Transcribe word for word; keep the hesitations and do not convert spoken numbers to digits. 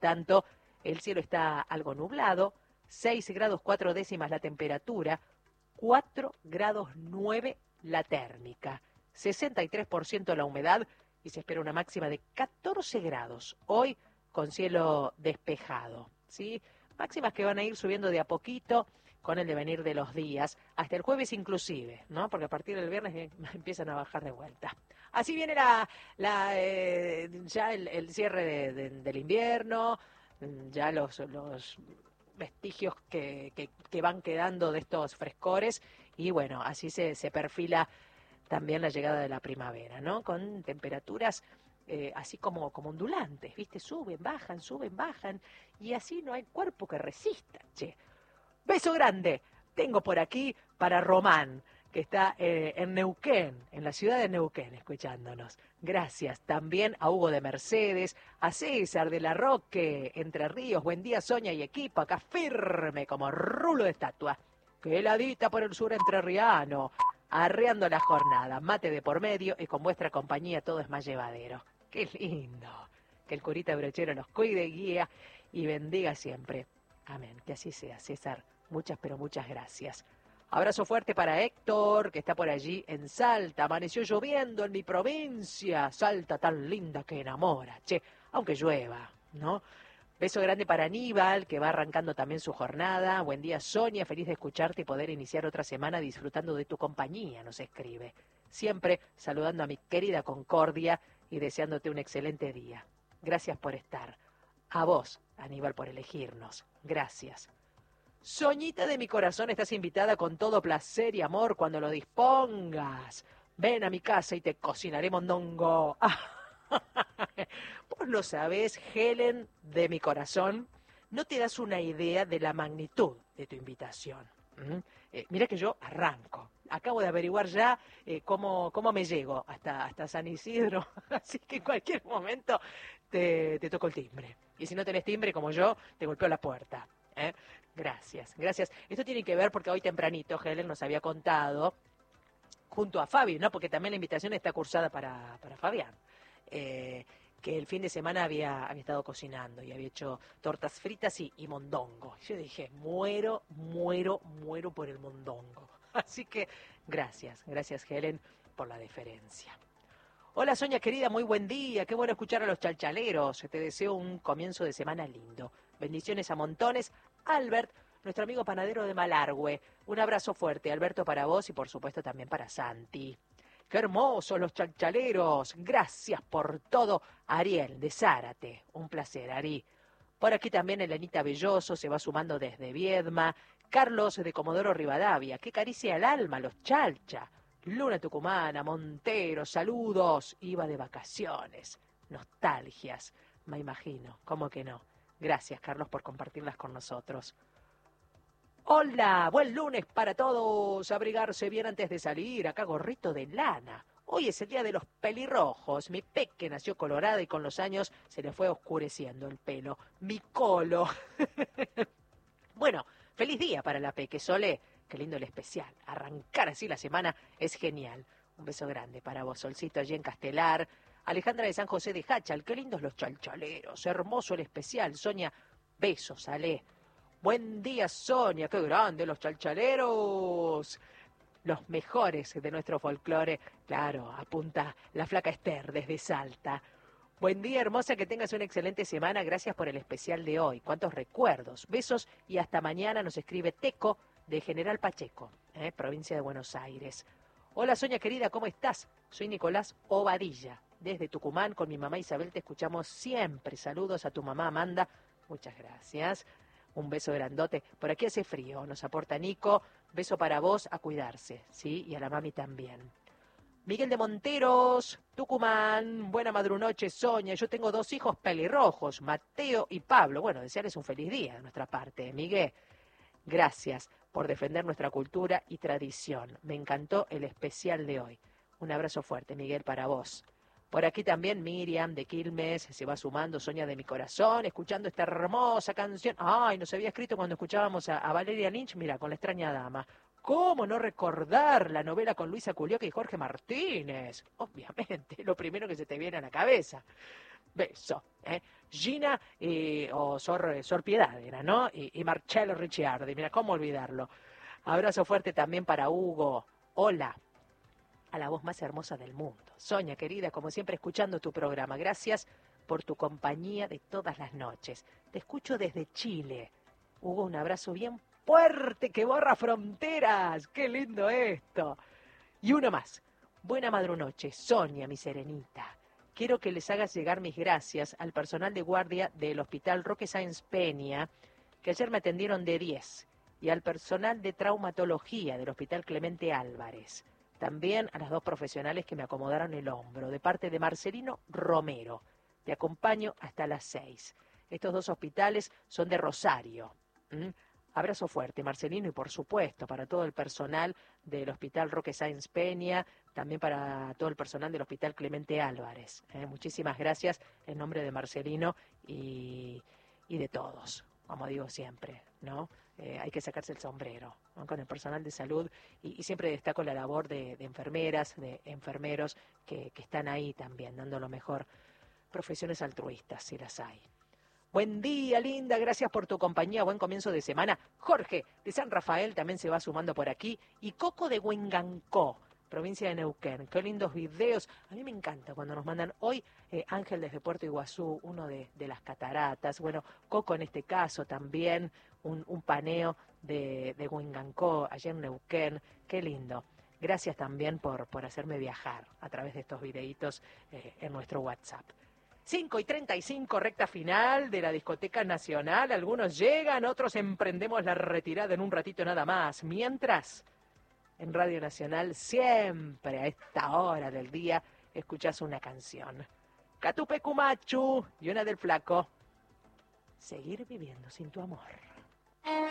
tanto, el cielo está algo nublado, seis grados cuatro décimas la temperatura, cuatro grados nueve la térmica, sesenta y tres por ciento la humedad y se espera una máxima de catorce grados. Hoy con cielo despejado, ¿sí? Máximas que van a ir subiendo de a poquito con el devenir de los días, hasta el jueves inclusive, ¿no? Porque a partir del viernes empiezan a bajar de vuelta. Así viene la, la eh, ya el, el cierre de, de, del invierno, ya los, los vestigios que, que, que van quedando de estos frescores y bueno, así se, se perfila también la llegada de la primavera, ¿no? Con temperaturas eh, así como, como ondulantes, ¿viste? Suben, bajan, suben, bajan y así no hay cuerpo que resista, che. Beso grande. Tengo por aquí para Román, que está eh, en Neuquén, en la ciudad de Neuquén, escuchándonos. Gracias. También a Hugo de Mercedes, a César de la Roque, Entre Ríos. Buen día, Sonia y equipo. Acá firme como rulo de estatua. Que heladita por el sur entrerriano. Arreando la jornada. Mate de por medio y con vuestra compañía todo es más llevadero. Qué lindo. Que el curita brochero nos cuide, guía y bendiga siempre. Amén. Que así sea, César. Muchas, pero muchas gracias. Abrazo fuerte para Héctor, que está por allí en Salta. Amaneció lloviendo en mi provincia. Salta tan linda que enamora, che, aunque llueva, ¿no? Beso grande para Aníbal, que va arrancando también su jornada. Buen día, Sonia. Feliz de escucharte y poder iniciar otra semana disfrutando de tu compañía, nos escribe. Siempre saludando a mi querida Concordia y deseándote un excelente día. Gracias por estar. A vos, Aníbal, por elegirnos. Gracias. Soñita de mi corazón, estás invitada con todo placer y amor cuando lo dispongas. Ven a mi casa y te cocinaré mondongo. Vos lo sabés, Helen de mi corazón, no te das una idea de la magnitud de tu invitación. ¿Mm? Eh, mira que yo arranco. Acabo de averiguar ya eh, cómo, cómo me llego hasta, hasta San Isidro. Así que en cualquier momento te, te toco el timbre. Y si no tenés timbre como yo, te golpeo la puerta. ¿Eh? Gracias, gracias. Esto tiene que ver porque hoy tempranito Helen nos había contado, junto a Fabi, ¿no? Porque también la invitación está cursada para, para Fabián, eh, que el fin de semana había, había estado cocinando y había hecho tortas fritas y, y mondongo. Yo dije, muero, muero, muero por el mondongo. Así que gracias, gracias Helen por la deferencia. Hola Sonia querida, muy buen día, qué bueno escuchar a los chalchaleros, te deseo un comienzo de semana lindo. Bendiciones a montones. Albert, nuestro amigo panadero de Malargüe, un abrazo fuerte, Alberto, para vos y por supuesto también para Santi. ¡Qué hermosos los chalchaleros! Gracias por todo, Ariel de Zárate. Un placer, Ari. Por aquí también Elenita Belloso se va sumando desde Viedma. Carlos de Comodoro Rivadavia, qué caricia al alma, los chalcha. Luna Tucumana, Montero, saludos. Iba de vacaciones. Nostalgias, me imagino, ¿cómo que no? Gracias, Carlos, por compartirlas con nosotros. Hola, buen lunes para todos. Abrigarse bien antes de salir. Acá gorrito de lana. Hoy es el día de los pelirrojos. Mi peque nació colorada y con los años se le fue oscureciendo el pelo. Mi colo. Bueno, feliz día para la peque, Sole. Qué lindo el especial. Arrancar así la semana es genial. Un beso grande para vos, Solcito, allí en Castelar. Alejandra de San José de Hachal, qué lindos los chalchaleros, hermoso el especial. Sonia, besos, Ale. Buen día, Sonia, qué grande los chalchaleros. Los mejores de nuestro folclore, claro, apunta la flaca Esther desde Salta. Buen día, hermosa, que tengas una excelente semana, gracias por el especial de hoy. Cuántos recuerdos, besos y hasta mañana, nos escribe Teco de General Pacheco, ¿eh? Provincia de Buenos Aires. Hola, Sonia querida, ¿cómo estás? Soy Nicolás Obadilla. Desde Tucumán, con mi mamá Isabel, te escuchamos siempre. Saludos a tu mamá Amanda. Muchas gracias. Un beso grandote. Por aquí hace frío, nos aporta Nico. Beso para vos, a cuidarse, ¿sí? Y a la mami también. Miguel de Monteros, Tucumán. Buena madrunoche, Sonia. Yo tengo dos hijos pelirrojos, Mateo y Pablo. Bueno, desearles un feliz día de nuestra parte. Miguel, gracias por defender nuestra cultura y tradición. Me encantó el especial de hoy. Un abrazo fuerte, Miguel, para vos. Por aquí también Miriam de Quilmes se va sumando, Sonia de mi corazón, escuchando esta hermosa canción. Ay, nos había escrito cuando escuchábamos a, a Valeria Lynch, mira, con La extraña dama. ¿Cómo no recordar la novela con Luisa Culioca y Jorge Martínez? Obviamente, lo primero que se te viene a la cabeza. Beso. ¿eh? Gina y, o Sor, Sor Piedad era, ¿no? Y, y Marcello Ricciardi, mira, cómo olvidarlo. Abrazo fuerte también para Hugo. Hola, a la voz más hermosa del mundo. Sonia, querida, como siempre, escuchando tu programa. Gracias por tu compañía de todas las noches. Te escucho desde Chile. Hugo, un abrazo bien fuerte que borra fronteras. ¡Qué lindo esto! Y uno más. Buena madrunoche, Sonia, mi serenita. Quiero que les hagas llegar mis gracias al personal de guardia del Hospital Roque Sáenz Peña, que ayer me atendieron de diez, y al personal de traumatología del Hospital Clemente Álvarez. También a las dos profesionales que me acomodaron el hombro, de parte de Marcelino Romero. Te acompaño hasta las seis. Estos dos hospitales son de Rosario. ¿Mm? Abrazo fuerte, Marcelino, y por supuesto para todo el personal del Hospital Roque Sáenz Peña, también para todo el personal del Hospital Clemente Álvarez. ¿eh? Muchísimas gracias en nombre de Marcelino y, y de todos, como digo siempre, ¿no? Eh, hay que sacarse el sombrero, ¿no? Con el personal de salud y, y siempre destaco la labor de, de enfermeras, de enfermeros que, que están ahí también, dando lo mejor. Profesiones altruistas, si las hay. Buen día, linda, gracias por tu compañía, buen comienzo de semana. Jorge, de San Rafael, también se va sumando por aquí. Y Coco de Huengancó, provincia de Neuquén. Qué lindos videos. A mí me encanta cuando nos mandan hoy eh, Ángel desde Puerto Iguazú, uno de, de las cataratas. Bueno, Coco en este caso también, un, un paneo de, de Huengancó, allá en Neuquén. Qué lindo. Gracias también por, por hacerme viajar a través de estos videitos eh, en nuestro WhatsApp. cinco y treinta y cinco, recta final de la Discoteca Nacional. Algunos llegan, otros emprendemos la retirada en un ratito nada más. Mientras, en Radio Nacional, siempre a esta hora del día, escuchás una canción. Catupe Cumachu y una del Flaco. Seguir viviendo sin tu amor.